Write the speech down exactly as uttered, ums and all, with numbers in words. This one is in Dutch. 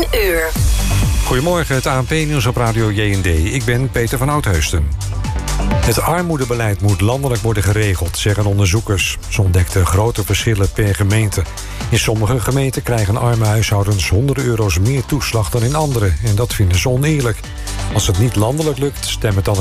tien uur. Goedemorgen, het A N P-nieuws op Radio J N D. Ik ben Peter van Oudheusden. Het armoedebeleid moet landelijk worden geregeld, zeggen onderzoekers. Ze ontdekten grote verschillen per gemeente. In sommige gemeenten krijgen arme huishoudens honderden euro's meer toeslag dan in andere. En dat vinden ze oneerlijk. Als het niet landelijk lukt, stem het dan